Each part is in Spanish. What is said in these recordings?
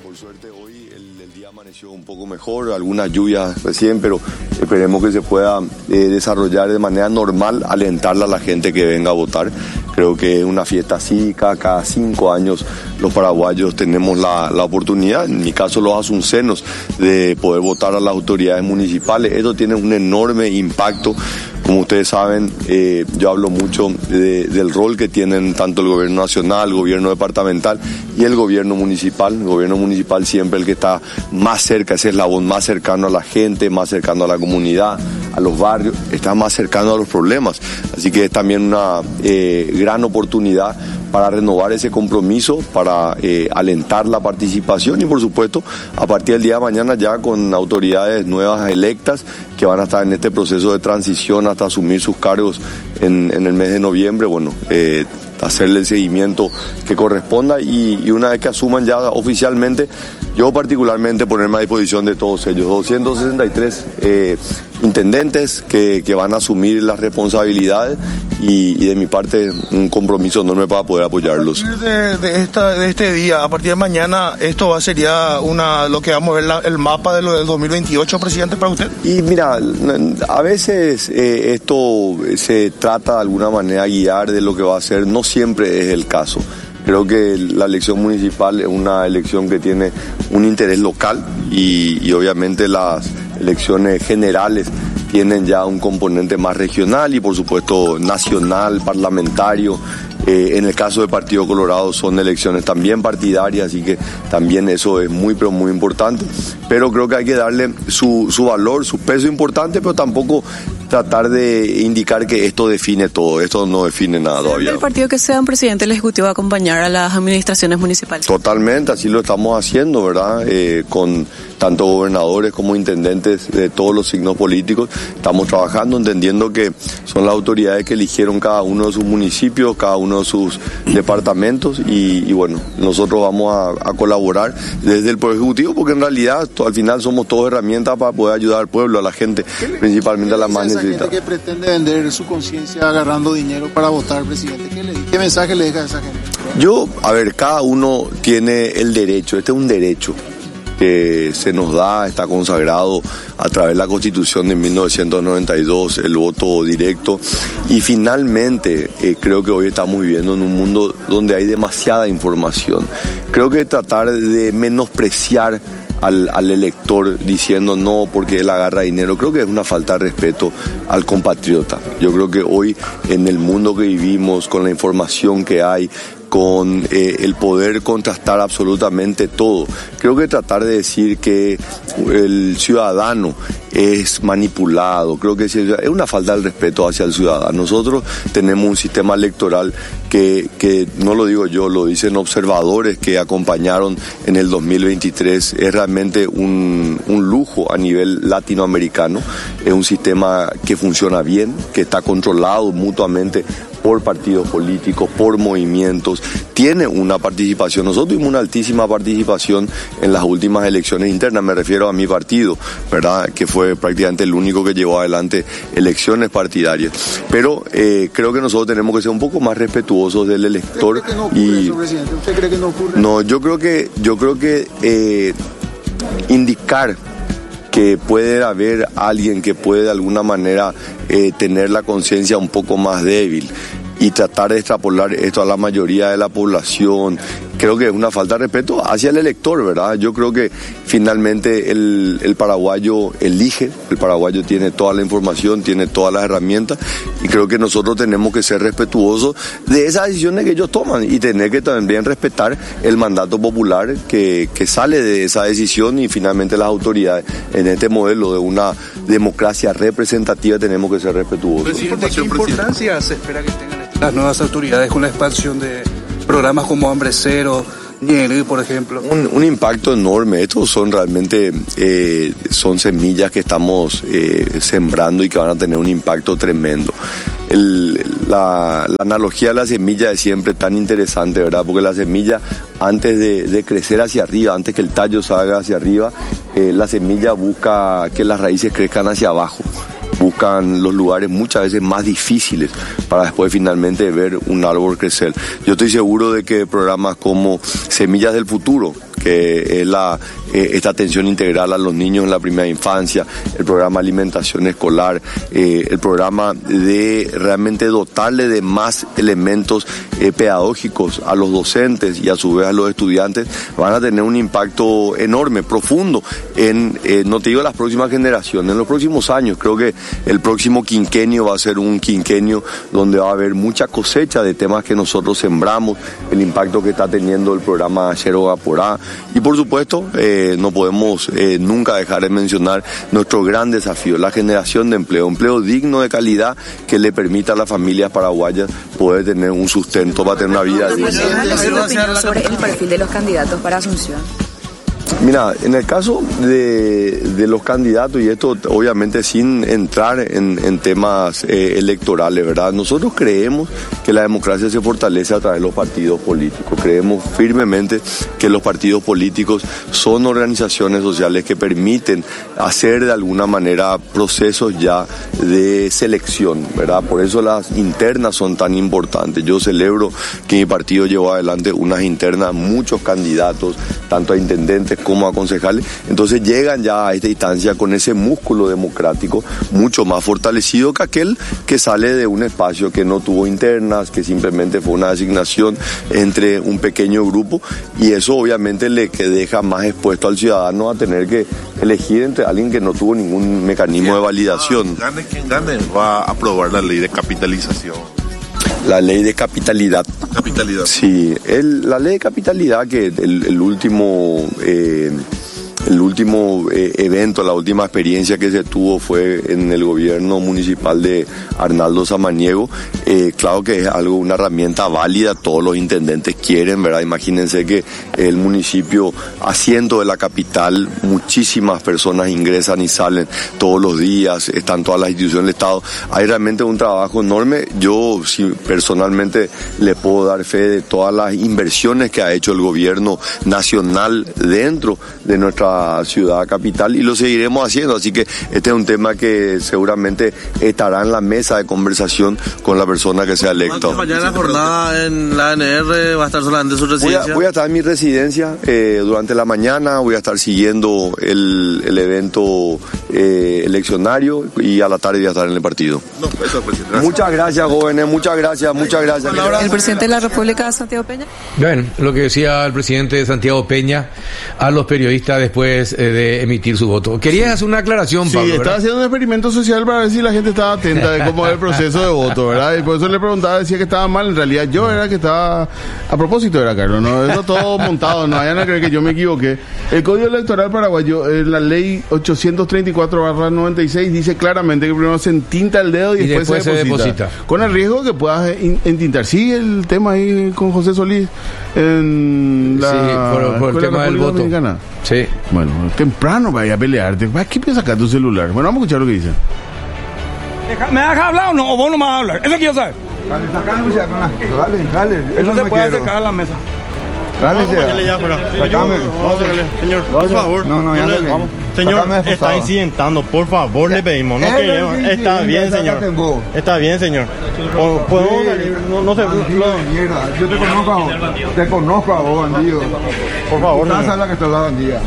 por suerte hoy el día amaneció un poco mejor, algunas lluvias recién, pero esperemos que se pueda desarrollar de manera normal, alentarle a la gente que venga a votar. Creo que es una fiesta cívica, cada 5 años los paraguayos tenemos la oportunidad, en mi caso los asuncenos, de poder votar a las autoridades municipales. Esto tiene un enorme impacto. Como ustedes saben, yo hablo mucho del rol que tienen tanto el gobierno nacional, el gobierno departamental y el gobierno municipal. El gobierno municipal siempre el que está más cerca, ese eslabón más cercano a la gente, más cercano a la comunidad, a los barrios, está más cercano a los problemas. Así que es también una gran oportunidad para renovar ese compromiso, para alentar la participación y por supuesto a partir del día de mañana ya con autoridades nuevas electas que van a estar en este proceso de transición hasta asumir sus cargos en el mes de noviembre, hacerle el seguimiento que corresponda y una vez que asuman ya oficialmente, yo particularmente ponerme a disposición de todos ellos, 263 intendentes que van a asumir las responsabilidades y de mi parte un compromiso enorme para poder apoyarlos. A partir de este día, a partir de mañana, esto sería lo que vamos a ver el mapa de lo del 2028, presidente, para usted. Y mira, a veces esto se trata de alguna manera de guiar de lo que va a ser, no siempre es el caso. Creo que la elección municipal es una elección que tiene un interés local y obviamente las elecciones generales tienen ya un componente más regional y por supuesto nacional, parlamentario. En el caso del Partido Colorado son elecciones también partidarias, así que también eso es muy pero muy importante. Pero creo que hay que darle su valor, su peso importante, pero tampoco tratar de indicar que esto define todo. Esto no define nada todavía. ¿El partido que sea un presidente del Ejecutivo va a acompañar a las administraciones municipales? Totalmente, así lo estamos haciendo, ¿verdad? Con tanto gobernadores como intendentes de todos los signos políticos. Estamos trabajando, entendiendo que son las autoridades que eligieron cada uno de sus municipios, cada uno de sus departamentos y bueno, nosotros vamos a colaborar desde el Poder Ejecutivo porque en realidad al final somos todas herramientas para poder ayudar al pueblo, a la gente, principalmente a la más necesitada. ¿Qué pretende vender su conciencia agarrando dinero para votar, presidente? ¿Qué mensaje le deja a esa gente? Cada uno tiene el derecho, este es un derecho que se nos da, está consagrado a través de la Constitución de 1992, el voto directo y finalmente creo que hoy estamos viviendo en un mundo donde hay demasiada información. Creo que tratar de menospreciar al elector diciendo no porque él agarra dinero, creo que es una falta de respeto al compatriota. Yo creo que hoy en el mundo que vivimos, con la información que hay, con el poder contrastar absolutamente todo. Creo que tratar de decir que el ciudadano es manipulado, creo que es una falta de respeto hacia el ciudadano. Nosotros tenemos un sistema electoral que no lo digo yo, lo dicen observadores que acompañaron en el 2023, es realmente un lujo a nivel latinoamericano, es un sistema que funciona bien, que está controlado mutuamente por partidos políticos, por movimientos, tiene una participación. Nosotros tuvimos una altísima participación en las últimas elecciones internas, me refiero a mi partido, ¿verdad? Que fue prácticamente el único que llevó adelante elecciones partidarias. Pero creo que nosotros tenemos que ser un poco más respetuosos del elector. ¿Usted cree que no ocurre eso, presidente? ¿Usted cree que no ocurre? No, yo creo que indicar que puede haber alguien que puede de alguna manera tener la conciencia un poco más débil y tratar de extrapolar esto a la mayoría de la población, creo que es una falta de respeto hacia el elector, ¿verdad? Yo creo que finalmente el paraguayo elige, el paraguayo tiene toda la información, tiene todas las herramientas y creo que nosotros tenemos que ser respetuosos de esas decisiones que ellos toman y tener que también respetar el mandato popular que sale de esa decisión y finalmente las autoridades en este modelo de una democracia representativa tenemos que ser respetuosos. Presidente, ¿qué importancia se espera que tengan las nuevas autoridades con la expansión de programas como Hambre Cero, Niel, por ejemplo? Un impacto enorme. Estos son realmente son semillas que estamos sembrando y que van a tener un impacto tremendo. La analogía de la semilla es siempre tan interesante, ¿verdad? Porque la semilla, antes de crecer hacia arriba, antes que el tallo salga hacia arriba, la semilla busca que las raíces crezcan hacia abajo. Buscan los lugares muchas veces más difíciles para después finalmente ver un árbol crecer. Yo estoy seguro de que programas como Semillas del Futuro, que es esta atención integral a los niños en la primera infancia, el programa de alimentación escolar, el programa de realmente dotarle de más elementos pedagógicos a los docentes y a su vez a los estudiantes, van a tener un impacto enorme, profundo, no te digo las próximas generaciones, en los próximos años. Creo que el próximo quinquenio va a ser un quinquenio donde va a haber mucha cosecha de temas que nosotros sembramos, el impacto que está teniendo el programa Yeroga Porá, y por supuesto no podemos nunca dejar de mencionar nuestro gran desafío, la generación de empleo digno, de calidad, que le permita a las familias paraguayas poder tener un sustento para tener una vida digna. Sobre el perfil de los candidatos para Asunción. Mira, en el caso de los candidatos, y esto obviamente sin entrar en temas electorales, ¿verdad? Nosotros creemos que la democracia se fortalece a través de los partidos políticos. Creemos firmemente que los partidos políticos son organizaciones sociales que permiten hacer de alguna manera procesos ya de selección, ¿verdad? Por eso las internas son tan importantes. Yo celebro que mi partido llevó adelante unas internas, muchos candidatos, tanto a intendentes como a concejales, entonces llegan ya a esta instancia con ese músculo democrático mucho más fortalecido que aquel que sale de un espacio que no tuvo internas, que simplemente fue una designación entre un pequeño grupo, y eso obviamente le que deja más expuesto al ciudadano a tener que elegir entre alguien que no tuvo ningún mecanismo de validación. Gane quien gane, va a aprobar la ley de capitalización. La ley de capitalidad. Capitalidad. Sí, la ley de capitalidad, que el último evento, la última experiencia que se tuvo fue en el gobierno municipal de Arnaldo Samaniego. Claro que es una herramienta válida, todos los intendentes quieren, ¿verdad? Imagínense que el municipio, asiento de la capital, muchísimas personas ingresan y salen todos los días, están todas las instituciones del Estado. Hay realmente un trabajo enorme. Yo sí, personalmente le puedo dar fe de todas las inversiones que ha hecho el gobierno nacional dentro de nuestra ciudad capital, y lo seguiremos haciendo, así que este es un tema que seguramente estará en la mesa de conversación con la persona que sea electa. Mañana la jornada en la ANR va a estar solamente en su residencia. Voy a estar en mi residencia durante la mañana, voy a estar siguiendo el evento eleccionario, y a la tarde voy a estar en el partido. Muchas gracias, jóvenes, muchas gracias. El presidente de la República, Santiago Peña. Bueno, lo que decía el presidente Santiago Peña a los periodistas después de emitir su voto. Querías hacer una aclaración, Pablo, Sí, estaba ¿verdad? haciendo un experimento social para ver si la gente estaba atenta de cómo es el proceso de voto, ¿verdad? Y por eso le preguntaba, decía que estaba mal. En realidad yo era que estaba... A propósito era, Carlos, ¿no? Eso todo montado, no vayan a creer que yo me equivoqué. El Código Electoral paraguayo, la ley 834/96, dice claramente que primero se entinta el dedo y después se deposita. Con el riesgo que puedas entintar. Sí, el tema ahí con José Solís en la... Sí, por el tema del voto. Dominicana. Sí. Bueno, temprano vaya a pelearte. ¿Qué piensas sacar tu celular? Bueno, vamos a escuchar lo que dicen. ¿Me dejas hablar o no? ¿O vos no me vas a hablar? Eso quiero saber. Dale. Eso se puede acercar a la mesa. Dale, Señor, por favor. No, ya no vamos. Señor, está incidentando, por favor, le pedimos. No queremos. Está bien, señor. Está bien, señor. ¿Podemos salir? No sé. Yo te conozco a vos, bandido. Por favor, no. ¿Sabes la que está la bandida?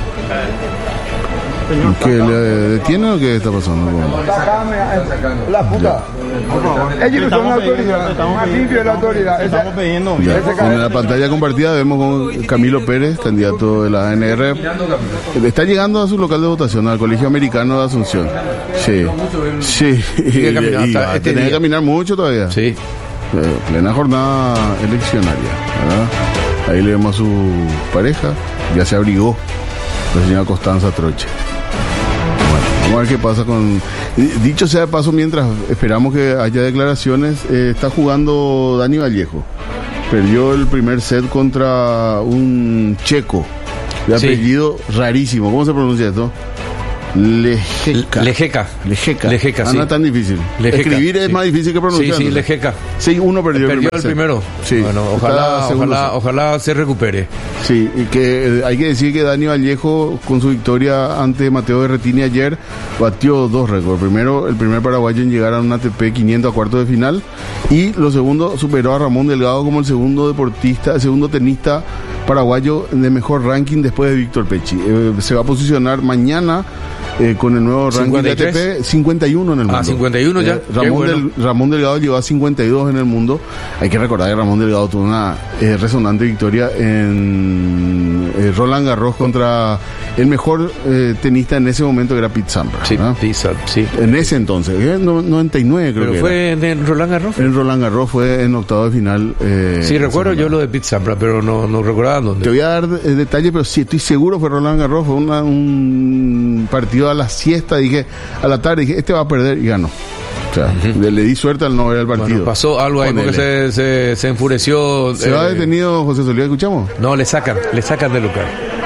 ¿Que le detiene o qué está pasando? La puta. Por favor. Ellos son la autoridad. Más limpio de la autoridad. Estamos pidiendo. En la pantalla compartida vemos con Camilo Pérez, candidato de la ANR. Está llegando a su local de votación, al Colegio Americano de Asunción. Sí. Y va a tener que caminar mucho todavía. Sí. Plena jornada eleccionaria, ¿verdad? Ahí le vemos a su pareja, ya se abrigó, la señora Constanza Troche. Bueno, vamos a ver qué pasa con... Dicho sea de paso, mientras esperamos que haya declaraciones, está jugando Dani Vallejo. Perdió el primer set contra un checo de apellido rarísimo. ¿Cómo se pronuncia esto? Lejeca. Sí. No es tan difícil. Lejeca, escribir es más difícil que pronunciar. Sí, Lejeca. 6-1 perdió el primero. Sí. Bueno, ojalá se recupere. Sí, y que hay que decir que Dani Vallejo, con su victoria ante Mateo Berretini ayer, batió dos récords. Primero, el primer paraguayo en llegar a un ATP 500 a cuartos de final, y lo segundo, superó a Ramón Delgado como el segundo tenista paraguayo de mejor ranking después de Víctor Pecci. Se va a posicionar mañana con el nuevo ranking 53. de ATP, 51 en el mundo. Ah, 51 ya. Ramón Delgado llegó a 52 en el mundo. Hay que recordar que Ramón Delgado tuvo una resonante victoria en Roland Garros contra el mejor tenista en ese momento, que era Pete Sampras. Sí, Pete Sampras, sí. En ese entonces, 99 creo. Pero que fue era. en Roland Garros. En Roland Garros fue en octavo de final. Sí, recuerdo yo lo de Pete Sampras, pero no recordaba dónde. Te voy a dar detalles, pero sí estoy seguro fue Roland Garros. Fue un partido a la siesta, dije, a la tarde, dije, este va a perder, y ganó. O sea, le di suerte al no ver el partido. Bueno, pasó algo ahí porque se enfureció. ¿Se va detenido José Solía? ¿Escuchamos? No, le sacan del lugar.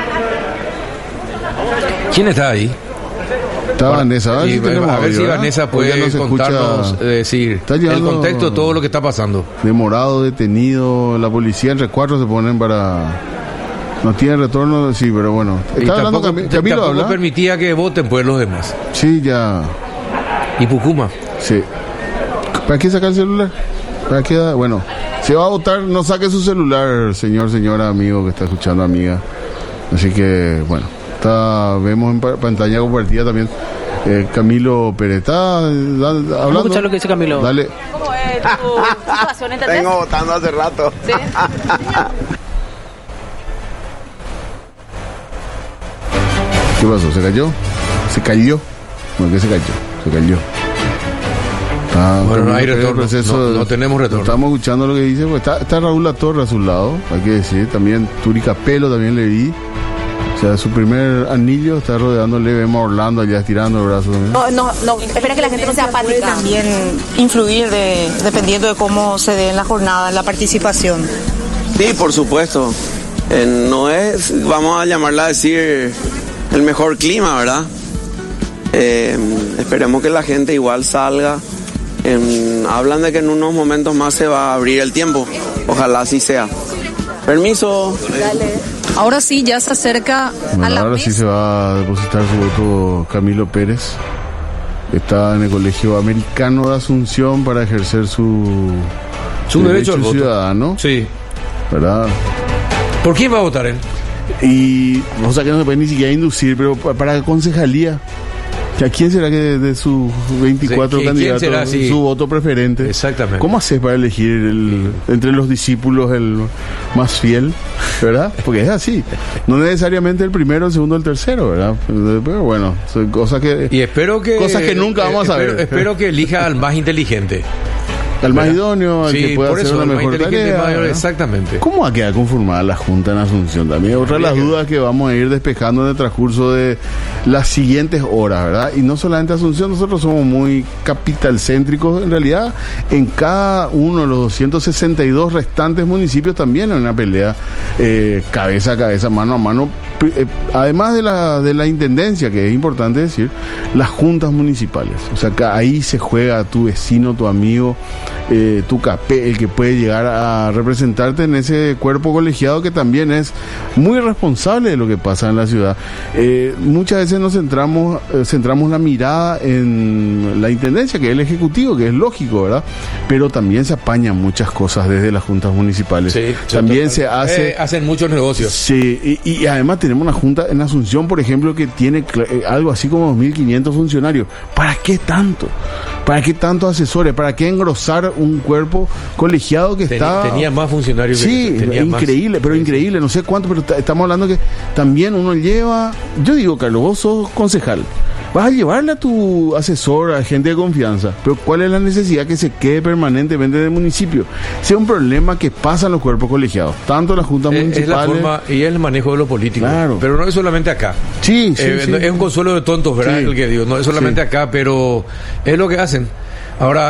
¿Quién está ahí? Está Vanessa. A ver si Vanessa puede contarnos, decir el contexto de todo lo que está pasando. Demorado, detenido, la policía entre 4 se ponen para... No tiene retorno, sí, pero bueno. Está hablando tampoco permitía que voten pues los demás. Sí, ya. ¿Y Pucuma? Sí. ¿Para qué sacar el celular? ¿Para qué? Bueno, se va a votar, no saque su celular, señora, amigo que está escuchando, amiga. Así que, bueno, vemos en pantalla compartida también Camilo Pérez. ¿Está hablando? Vamos a escuchar lo que dice Camilo. Dale. ¿Cómo es tu situación, entendés? Vengo votando hace rato. ¿Sí? ¿Qué pasó? ¿Se cayó? ¿Se cayó? No, ¿qué se cayó? Se cayó. Bueno, no hay retorno. No tenemos retorno. Estamos escuchando lo que dice. Pues está Raúl Latorre a su lado, hay que decir. También Turi Capello también le vi. O sea, su primer anillo está rodeándole. Vemos a Orlando allá estirando el brazo. No, espera que la gente no sea apática. También influir dependiendo de cómo se dé en la jornada, en la participación. Sí, por supuesto. No es, vamos a llamarla a decir, el mejor clima, ¿verdad? Esperemos que la gente igual salga. Hablan de que en unos momentos más se va a abrir el tiempo. Ojalá así sea. Permiso. Dale. Ahora sí, ya se acerca a la ahora mesa. Sí se va a depositar su voto Camilo Pérez. Está en el Colegio Americano de Asunción para ejercer su derecho al voto ciudadano. Sí. ¿Verdad? ¿Por quién va a votar él? Y, o sea, que no se puede ni siquiera inducir, pero para concejalía. ¿A quién será que de sus 24 candidatos será, sí, su voto preferente? Exactamente. ¿Cómo haces para elegir entre los discípulos el más fiel? ¿Verdad? Porque es así. No necesariamente el primero, el segundo, el tercero, ¿verdad? Pero bueno, son cosas que... Y espero que... Cosas que nunca vamos a ver. Espero que elija al más inteligente. Al más idóneo, al sí, que pueda hacer una mejor tarea. Exactamente. ¿Cómo va a quedar conformada la Junta en Asunción? También otra de las dudas que vamos a ir despejando en el transcurso de las siguientes horas, ¿verdad? Y no solamente Asunción, nosotros somos muy capitalcéntricos. En realidad, en cada uno de los 262 restantes municipios también hay una pelea cabeza a cabeza, mano a mano. Además de la intendencia, que es importante decir, las juntas municipales. O sea, que ahí se juega tu vecino, tu amigo, tu capé, el que puede llegar a representarte en ese cuerpo colegiado que también es muy responsable de lo que pasa en la ciudad. Muchas veces nos centramos la mirada en la intendencia, que es el ejecutivo, que es lógico, ¿verdad? Pero también se apañan muchas cosas desde las juntas municipales. Sí, también se hace... hacen muchos negocios. Sí, y además tenemos una junta en Asunción, por ejemplo, que tiene algo así como 2.500 funcionarios. ¿Para qué tanto? ¿Para qué tantos asesores? ¿Para qué engrosar un cuerpo colegiado que tenía más funcionarios? Sí, increíble, pero increíble, no sé cuánto, pero estamos hablando que también uno lleva... Yo digo, Carlos, vos sos concejal. Vas a llevarle a tu asesor, a gente de confianza, pero ¿cuál es la necesidad que se quede permanentemente en el municipio? Ese es un problema que pasa en los cuerpos colegiados, tanto las juntas municipales... Es la forma y el manejo de lo político. Claro. Pero no es solamente acá. Sí. Es un consuelo de tontos, ¿verdad? Sí. El que digo, no es solamente acá, pero es lo que hacen. Ahora,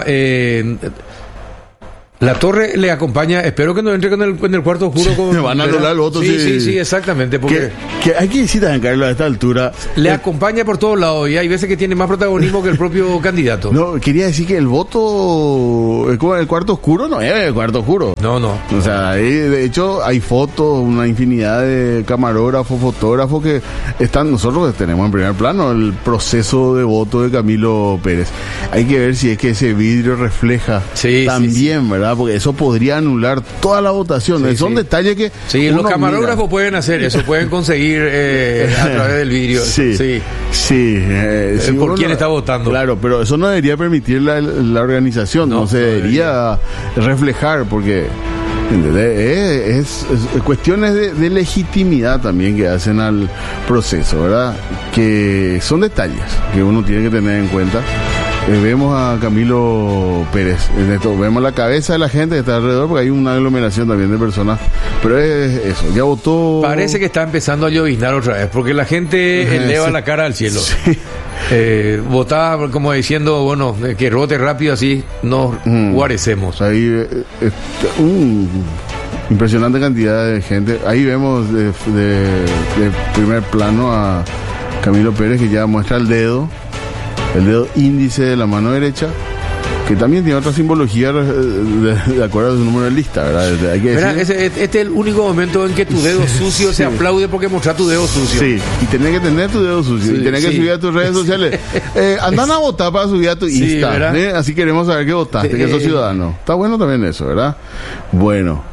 la Torre le acompaña, espero que no entre en el cuarto oscuro. Me van a anular el voto. Sí, exactamente. Porque que hay que decir también, Carlos, a esta altura... Le acompaña por todos lados y hay veces que tiene más protagonismo que el propio candidato. No, quería decir que el voto, el cuarto oscuro no es el cuarto oscuro. No. O sea, de hecho hay fotos, una infinidad de camarógrafos, fotógrafos que están, nosotros tenemos en primer plano el proceso de voto de Camilo Pérez. Hay que ver si es que ese vidrio refleja también, ¿verdad? ¿verdad? Porque eso podría anular toda la votación. Sí, Son detalles que... Sí, los camarógrafos pueden hacer eso, pueden conseguir a través del vidrio. Sí. ¿Por quién está votando? Claro, pero eso no debería permitir la organización, no se debería reflejar, porque es cuestiones de legitimidad también que hacen al proceso, ¿verdad? Que son detalles que uno tiene que tener en cuenta. Vemos a Camilo Pérez en esto, vemos la cabeza de la gente que está alrededor, porque hay una aglomeración también de personas, pero es eso, ya votó. Parece que está empezando a lloviznar otra vez, porque la gente eleva la cara al cielo. Sí. Votaba como diciendo, bueno, que rote rápido, así nos guarecemos. Ahí impresionante cantidad de gente. Ahí vemos de primer plano a Camilo Pérez, que ya muestra el dedo índice de la mano derecha, que también tiene otra simbología de acuerdo a su número de lista, ¿verdad? Hay que decir, este es el único momento en que tu dedo sucio se aplaude, porque mostrar tu dedo sucio. Sí, y tenés que tener tu dedo sucio, y tenés que subir a tus redes sociales. Andan a votar para subir a tu Insta, así queremos saber que votaste, que sos ciudadano. Está bueno también eso, ¿verdad? Bueno.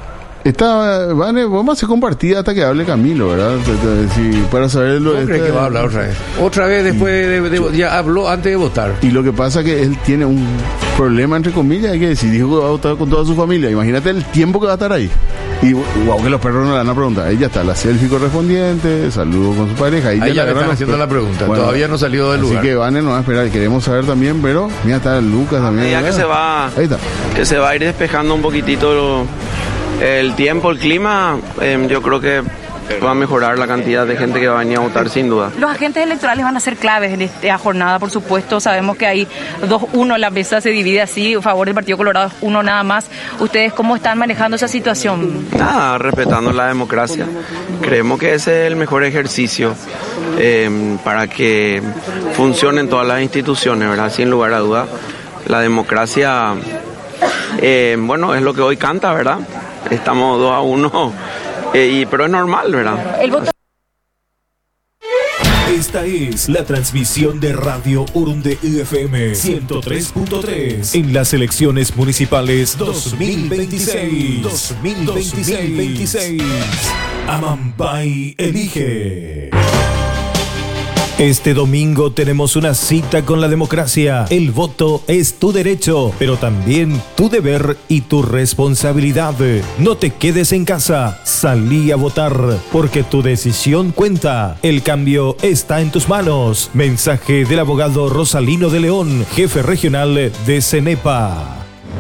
Vamos a hacer compartida hasta que hable Camilo, ¿verdad? Sí, para saber lo que va a hablar otra vez. Otra vez después ya habló antes de votar. Y lo que pasa es que él tiene un problema, entre comillas, hay que decir, dijo que va a votar con toda su familia. Imagínate el tiempo que va a estar ahí. Y wow, que los perros no le van a preguntar. Ahí ya está la selfie correspondiente, saludo con su pareja. Ahí ya le están haciendo la pregunta. Bueno, todavía no salió del lugar. Así que Vane nos va a esperar. Queremos saber también, pero mira, está Lucas también. Ya que se va a ir despejando un poquitito el tiempo, el clima, yo creo que va a mejorar la cantidad de gente que va a venir a votar, sin duda. Los agentes electorales van a ser claves en esta jornada, por supuesto. Sabemos que hay 2-1, la mesa se divide así, a favor del Partido Colorado, 1 nada más. ¿Ustedes cómo están manejando esa situación? Nada, respetando la democracia. Creemos que ese es el mejor ejercicio para que funcionen todas las instituciones, ¿verdad? Sin lugar a duda. La democracia, bueno, es lo que hoy canta, ¿verdad? Estamos 2-1, pero es normal, ¿verdad? Esta es la transmisión de Radio Urunde FM 103.3 en las elecciones municipales 2026. 2026. Amambay elige. Este domingo tenemos una cita con la democracia. El voto es tu derecho, pero también tu deber y tu responsabilidad. No te quedes en casa, salí a votar, porque tu decisión cuenta. El cambio está en tus manos. Mensaje del abogado Rosalino de León, jefe regional de CENEPA.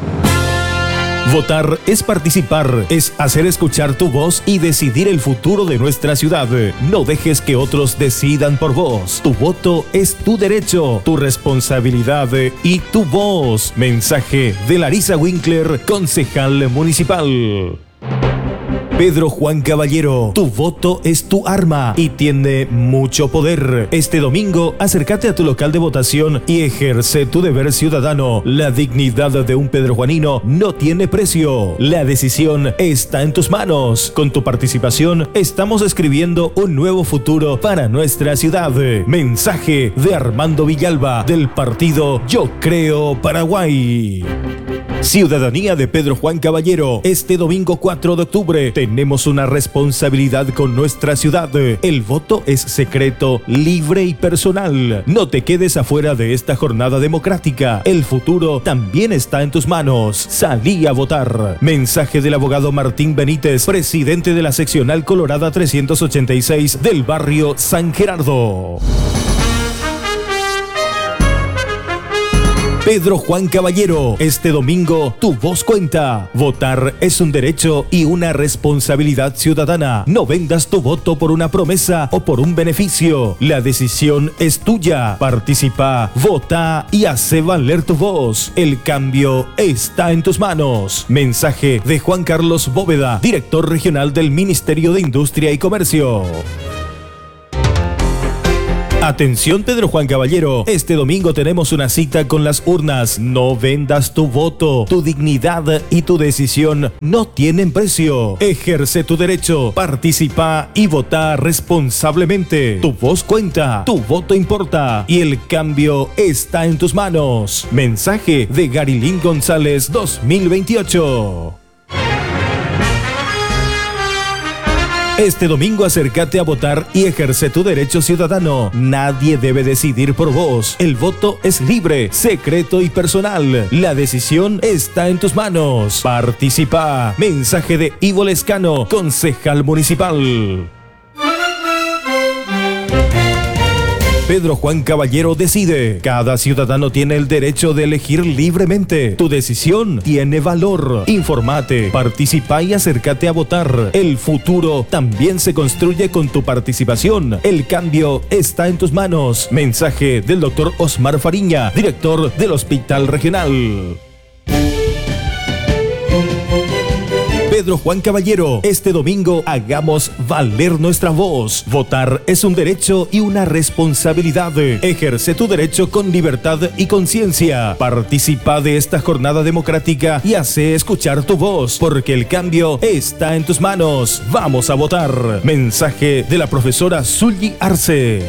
Votar es participar, es hacer escuchar tu voz y decidir el futuro de nuestra ciudad. No dejes que otros decidan por vos. Tu voto es tu derecho, tu responsabilidad y tu voz. Mensaje de Larisa Winkler, concejal municipal. Pedro Juan Caballero, tu voto es tu arma y tiene mucho poder. Este domingo, acércate a tu local de votación y ejerce tu deber ciudadano. La dignidad de un pedrojuanino no tiene precio. La decisión está en tus manos. Con tu participación, estamos escribiendo un nuevo futuro para nuestra ciudad. Mensaje de Armando Villalba, del partido Yo Creo Paraguay. Ciudadanía de Pedro Juan Caballero. Este domingo 4 de octubre tenemos una responsabilidad con nuestra ciudad. El voto es secreto, libre y personal. No te quedes afuera de esta jornada democrática. El futuro también está en tus manos. Salí a votar. Mensaje del abogado Martín Benítez, presidente de la seccional Colorada 386 del barrio San Gerardo. Pedro Juan Caballero, este domingo tu voz cuenta. Votar es un derecho y una responsabilidad ciudadana. No vendas tu voto por una promesa o por un beneficio. La decisión es tuya. Participa, vota y hace valer tu voz. El cambio está en tus manos. Mensaje de Juan Carlos Bóveda, director regional del Ministerio de Industria y Comercio. Atención Pedro Juan Caballero, este domingo tenemos una cita con las urnas. No vendas tu voto, tu dignidad y tu decisión no tienen precio. Ejerce tu derecho, participa y vota responsablemente. Tu voz cuenta, tu voto importa y el cambio está en tus manos. Mensaje de Garilín González 2028. Este domingo acércate a votar y ejerce tu derecho ciudadano. Nadie debe decidir por vos. El voto es libre, secreto y personal. La decisión está en tus manos. Participa. Mensaje de Ivo Lescano, concejal municipal. Pedro Juan Caballero decide. Cada ciudadano tiene el derecho de elegir libremente. Tu decisión tiene valor. Informate, participa y acércate a votar. El futuro también se construye con tu participación. El cambio está en tus manos. Mensaje del doctor Osmar Fariña, director del Hospital Regional. Pedro Juan Caballero, este domingo hagamos valer nuestra voz. Votar es un derecho y una responsabilidad. Ejerce tu derecho con libertad y conciencia. Participa de esta jornada democrática y hace escuchar tu voz, porque el cambio está en tus manos. Vamos a votar. Mensaje de la profesora Zully Arce.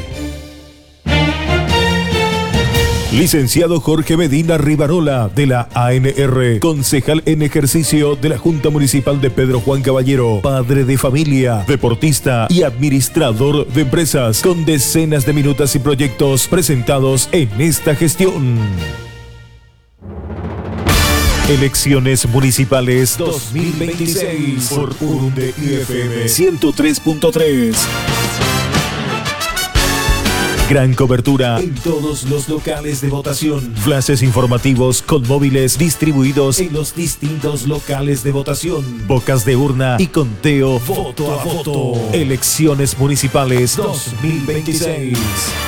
Licenciado Jorge Medina Rivarola, de la ANR, concejal en ejercicio de la Junta Municipal de Pedro Juan Caballero, padre de familia, deportista y administrador de empresas, con decenas de minutas y proyectos presentados en esta gestión. Elecciones Municipales 2026 por Urunde FM 103.3. Gran cobertura en todos los locales de votación. Flashes informativos con móviles distribuidos en los distintos locales de votación. Bocas de urna y conteo voto a voto. Elecciones Municipales 2026.